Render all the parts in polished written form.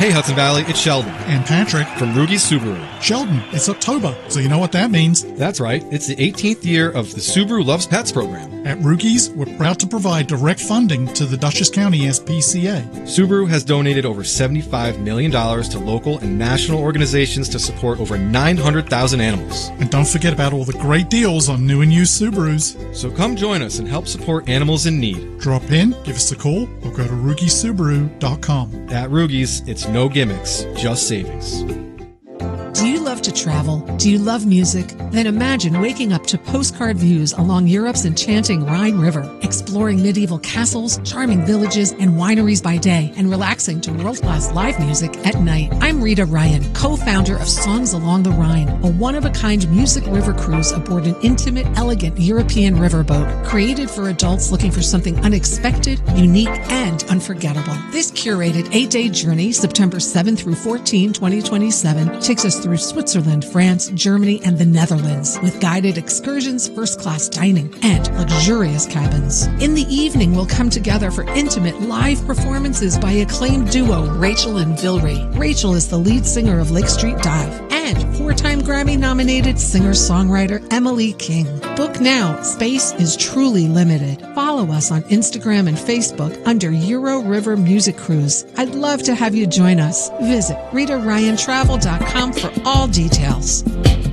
Hey Hudson Valley, it's Sheldon. And Patrick. From Rugi's Subaru. Sheldon, it's October, so you know what that means. That's right. It's the 18th year of the Subaru Loves Pets program. At Rugi's, we're proud to provide direct funding to the Dutchess County SPCA. Subaru has donated over $75 million to local and national organizations to support over 900,000 animals. And don't forget about all the great deals on new and used Subarus. So come join us and help support animals in need. Drop in, give us a call, or go to RugiSubaru.com. At Rugi's, it's no gimmicks, just savings. Do you love to travel? Do you love music? Then imagine waking up to postcard views along Europe's enchanting Rhine River, exploring medieval castles, charming villages, and wineries by day, and relaxing to world-class live music at night. I'm Rita Ryan, co-founder of Songs Along the Rhine, a one-of-a-kind music river cruise aboard an intimate, elegant European riverboat created for adults looking for something unexpected, unique, and unforgettable. This curated 8-day journey, September 7 through 14, 2027, takes us through Switzerland, France, Germany, and the Netherlands, with guided excursions, first-class dining, and luxurious cabins. In the evening, we'll come together for intimate live performances by acclaimed duo Rachel and Vilray. Rachel is the lead singer of Lake Street Dive, and 4-time Grammy-nominated singer-songwriter Emily King. Book now. Space is truly limited. Follow us on Instagram and Facebook under Euro River Music Cruise. I'd love to have you join us. Visit RitaRyanTravel.com for all details.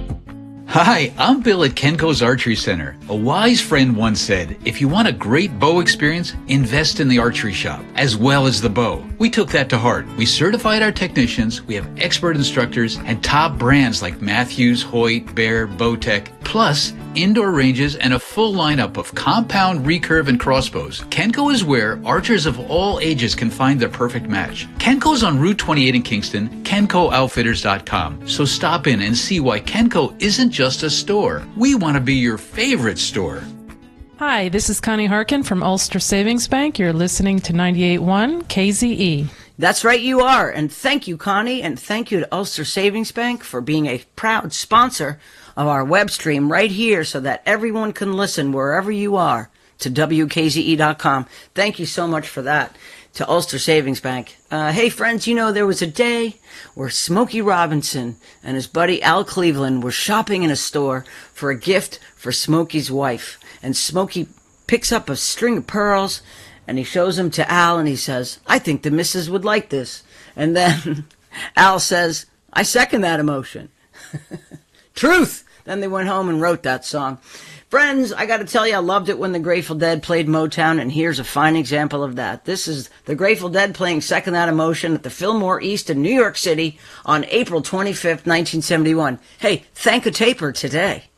Hi, I'm Bill at Kenko's Archery Center. A wise friend once said, if you want a great bow experience, invest in the archery shop, as well as the bow. We took that to heart. We certified our technicians, we have expert instructors, and top brands like Matthews, Hoyt, Bear, Bowtech, plus indoor ranges and a full lineup of compound, recurve, and crossbows. Kenko is where archers of all ages can find their perfect match. Kenko's on Route 28 in Kingston, KenkoOutfitters.com. So stop in and see why Kenko isn't just a store. We want to be your favorite store. Hi, this is Connie Harkin from Ulster Savings Bank. You're listening to 98.1 KZE. That's right, you are. And thank you, Connie, and thank you to Ulster Savings Bank for being a proud sponsor of our web stream right here so that everyone can listen wherever you are to WKZE.com. Thank you so much for that to Ulster Savings Bank. Hey, friends, you know, there was a day where Smokey Robinson and his buddy Al Cleveland were shopping in a store for a gift for Smokey's wife. And Smokey picks up a string of pearls and he shows them to Al and he says, I think the missus would like this. And then Al says, I second that emotion. Truth! Then they went home and wrote that song. Friends, I got to tell you, I loved it when the Grateful Dead played Motown, and here's a fine example of that. This is the Grateful Dead playing Second That Emotion at the Fillmore East in New York City on April 25th, 1971. Hey, thank a taper today.